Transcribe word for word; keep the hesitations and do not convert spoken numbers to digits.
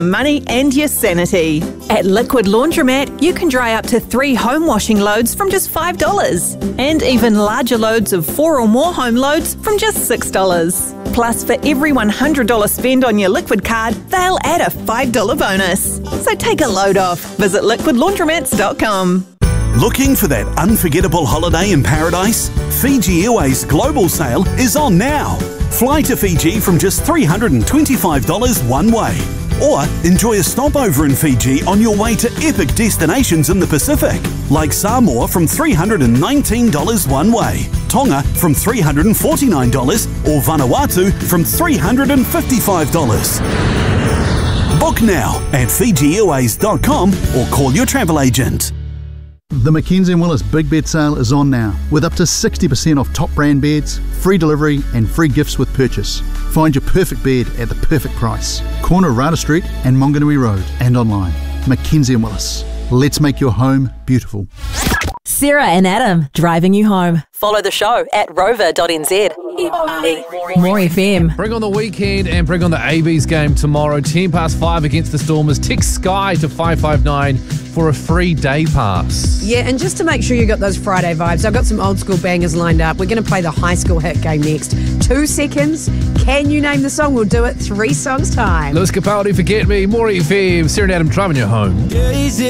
money and your sanity. At Liquid Laundromat, you can dry up to three home washing loads from just five dollars, and even larger loads of four or more home loads from just six dollars. Plus, for every one hundred dollars spend on your Liquid card, they'll add a five dollars bonus. So take a load off. Visit liquid laundromats dot com. Looking for that unforgettable holiday in paradise? Fiji Airways Global Sale is on now. Fly to Fiji from just three hundred twenty-five dollars one way. Or enjoy a stopover in Fiji on your way to epic destinations in the Pacific, like Samoa from three hundred nineteen dollars one way, Tonga from three hundred forty-nine dollars, or Vanuatu from three hundred fifty-five dollars. Book now at fiji airways dot com or call your travel agent. The Mackenzie and Willis Big Bed Sale is on now, with up to sixty percent off top brand beds, free delivery and free gifts with purchase. Find your perfect bed at the perfect price. Corner Rada Street and Monganui Road, and online. Mackenzie and Willis. Let's make your home beautiful. Sarah and Adam, driving you home. Follow the show at rover dot n z. More F M. Bring on the weekend and bring on the A B's game tomorrow. ten past five against the Stormers. Text Sky to five five nine for a free day pass. Yeah, and just to make sure you got those Friday vibes, I've got some old school bangers lined up. We're going to play the high school hit game next. Two seconds. Can you name the song? We'll do it three songs time. Lewis Capaldi, Forget Me. More F M. Sarah and Adam, driving you home.